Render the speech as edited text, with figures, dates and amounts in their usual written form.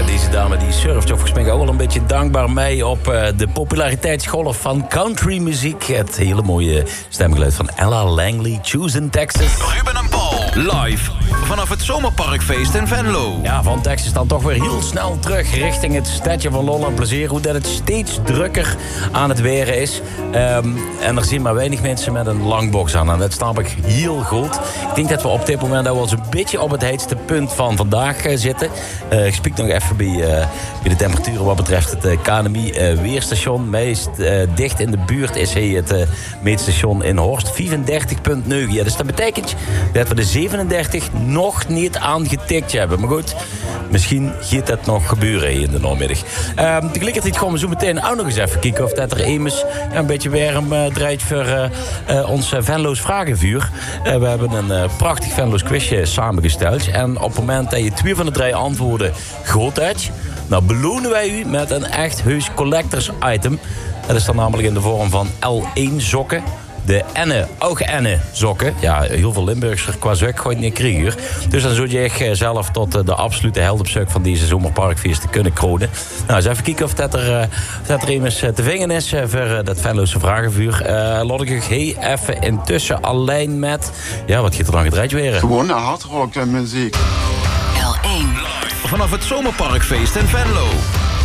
deze dame die surft volgens mij ook wel een beetje dankbaar mee op de populariteitsgolf van countrymuziek. Het hele mooie stemgeluid van Ella Langley, Choose in Texas. Ruben en Paul, live vanaf het Zomerparkfeest in Venlo. Ja, van Texas dan toch weer heel snel terug richting het stadje van lol en plezier. Hoe dat het steeds drukker aan het weren is. En er zien maar weinig mensen met een langbox aan. En dat snap ik heel goed. Ik denk dat we op dit moment wel eens een beetje op het heetste punt van vandaag zitten. Ik spreek nog even bij de temperaturen wat betreft het KNMI-weerstation. Meest dicht in de buurt is het meetstation in Horst. 35,9. Ja, dus dat betekent dat we de 37 nog niet aangetikt hebben. Maar goed, misschien gaat dat nog gebeuren in de namiddag. Tegelijkertijd gaan we zo meteen ook nog eens even kijken of dat er een beetje warm draait voor ons Venlo's Vragenvuur. We hebben een prachtig Venlo's quizje samengesteld. En op het moment dat je 2 van de 3 antwoorden goed hebt, nou belonen wij u met een echt heus collectors item. Dat is dan namelijk in de vorm van L1 sokken. De Enne sokken. Ja, heel veel Limburgers qua zak gooit niet krijgen. Dus dan zul je echt zelf tot de absolute heldenpsuk van deze zomerparkfeest te kunnen kronen. Nou, eens even kijken of dat er immers te vingen is voor dat Venlo'se Vragenvuur. Laat ik even intussen alleen met... Ja, wat gaat er dan gedraaid weer? Gewoon hardrock muziek. L1. Vanaf het Zomerparkfeest in Venlo.